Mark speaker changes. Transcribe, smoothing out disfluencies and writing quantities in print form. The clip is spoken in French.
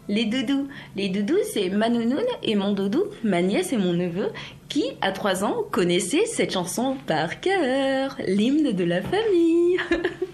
Speaker 1: Les doudous. Les doudous, c'est ma nounoune et mon doudou, ma nièce et mon neveu, qui, à 3 ans, connaissaient cette chanson par cœur, l'hymne de la famille.